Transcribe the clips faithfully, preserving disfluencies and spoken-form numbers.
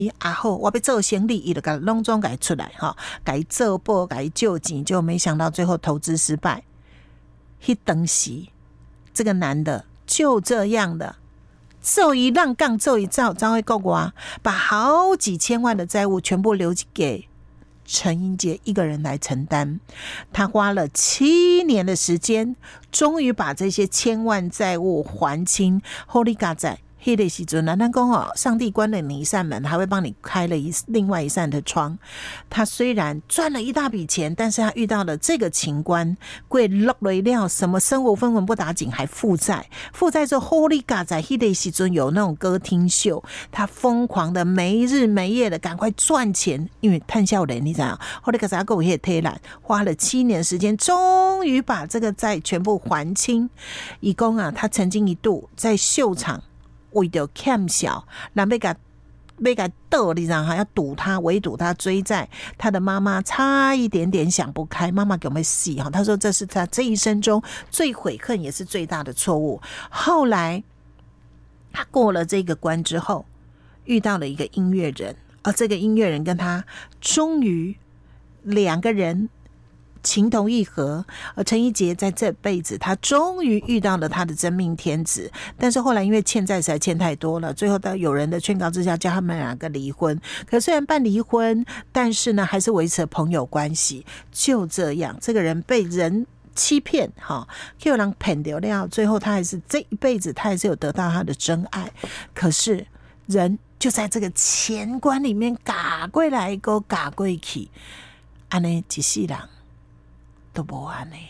啊好，我要做生意，伊就甲拢总改出来哈，改做报，改救钱，就没想到最后投资失败。迄当时，这个男的就这样的，做一浪杠，做一造，张会够瓜，把好几千万的债务全部留给陈英杰一个人来承担。他花了七年的时间，终于把这些千万债务还清。Holy God 在那个时阵啊，咱讲哦，上帝关了你一扇门，还会帮你开了一另外一扇的窗。他虽然赚了一大笔钱，但是他遇到了这个情关，贵落了料，什么生活分文不打紧，还负债。负债之后 ，Holy God 在那个时阵有那种歌厅秀，他疯狂的没日没夜的赶快赚钱，因为探笑人，你知道 ，Holy God 在够也推懒，花了七年时间，终于把这个债全部还清。以公啊，他曾经一度在秀场。为了欠小，人要甲要甲斗，你知道哈？要堵他，围堵他追债。他的妈妈差一点点想不开，妈妈给我们洗哈。他说这是他这一生中最悔恨也是最大的错误。后来他过了这个关之后，遇到了一个音乐人，而这个音乐人跟他终于两个人情投意合，而陈一杰在这辈子，他终于遇到了他的真命天子。但是后来因为欠债实在欠太多了，最后到有人的劝告之下，叫他们两个离婚。可虽然办离婚，但是呢，还是维持了朋友关系。就这样，这个人被人欺骗，哈，有人骗掉了，最后他还是这一辈子，他还是有得到他的真爱。可是人就在这个钱关里面，嘎过来个嘎过去，安尼一世人。都无安呢。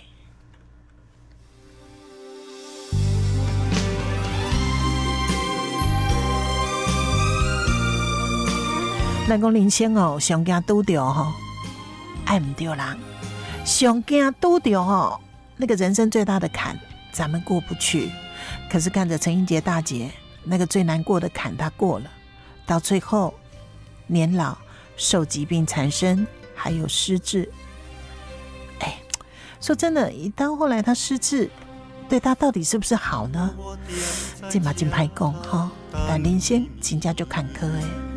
咱讲人生哦，上惊拄着吼，爱唔对人；上惊拄着吼，那个人生最大的坎，咱们过不去。可是看着陈英杰大姐那个最难过的坎，她过了，到最后年老、受疾病缠身，还有失智。说真的，一到后来他失智，对他到底是不是好呢？这嘛真歹讲哈，但人生真正就坎坷诶。